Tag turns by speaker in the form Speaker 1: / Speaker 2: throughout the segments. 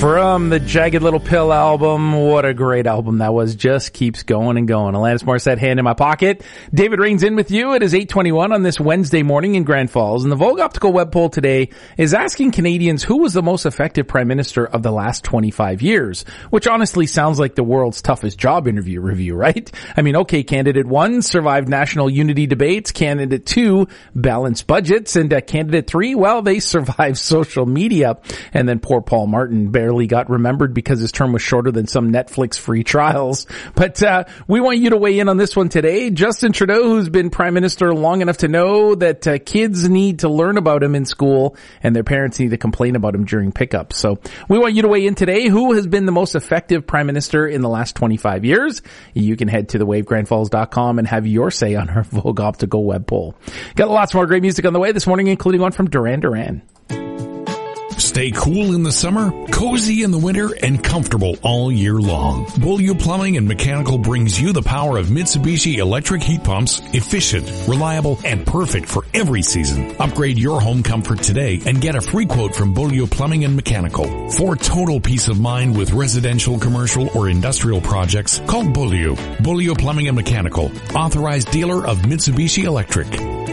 Speaker 1: From the Jagged Little Pill album, what a great album that was. Just keeps going and going. Alanis Morissette, Hand in My Pocket. David Rain's in with you. It is 8:21 on this Wednesday morning in Grand Falls. And the Vogue Optical web poll today is asking Canadians who was the most effective prime minister of the last 25 years, which honestly sounds like the world's toughest job interview review, right? I mean, okay, candidate 1 survived national unity debates. Candidate 2 balanced budgets. And candidate 3, well, they survived social media. And then poor Paul Martin barely got remembered because his term was shorter than some Netflix free trials. But we want you to weigh in on this one today. Justin Trudeau, who's been prime minister long enough to know that kids need to learn about him in school and their parents need to complain about him during pickup. So we want you to weigh in today. Who has been the most effective prime minister in the last 25 years? You can head to thewavegrandfalls.com and have your say on our Vogue Optical web poll. Got lots more great music on the way this morning, including one from Duran Duran.
Speaker 2: Stay cool in the summer, cozy in the winter, and comfortable all year long. Beaulieu Plumbing and Mechanical brings you the power of Mitsubishi electric heat pumps, efficient, reliable, and perfect for every season. Upgrade your home comfort today and get a free quote from Beaulieu Plumbing and Mechanical. For total peace of mind with residential, commercial, or industrial projects, call Beaulieu. Beaulieu Plumbing and Mechanical, authorized dealer of Mitsubishi Electric.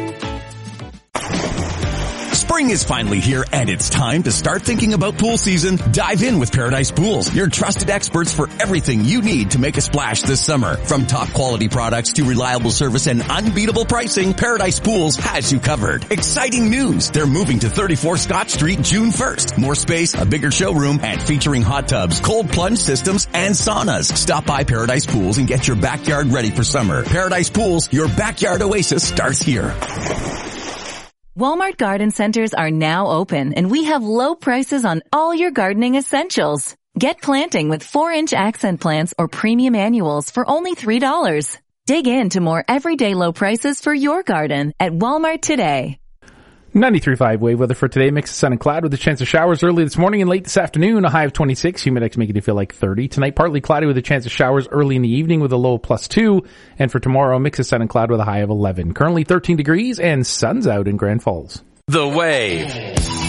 Speaker 3: Spring is finally here, and it's time to start thinking about pool season. Dive in with Paradise Pools, your trusted experts for everything you need to make a splash this summer. From top quality products to reliable service and unbeatable pricing, Paradise Pools has you covered. Exciting news! They're moving to 34 Scott Street June 1st. More space, a bigger showroom, and featuring hot tubs, cold plunge systems, and saunas. Stop by Paradise Pools and get your backyard ready for summer. Paradise Pools, your backyard oasis starts here.
Speaker 4: Walmart Garden Centers are now open, and we have low prices on all your gardening essentials. Get planting with 4-inch accent plants or premium annuals for only $3. Dig into more everyday low prices for your garden at Walmart today.
Speaker 1: 93.5 wave weather for today. Mix of sun and cloud with a chance of showers early this morning and late this afternoon. A high of 26. Humidex making it feel like 30. Tonight, partly cloudy with a chance of showers early in the evening with a low of +2. And for tomorrow, mix of sun and cloud with a high of 11. Currently 13 degrees and sun's out in Grand Falls.
Speaker 5: The Wave.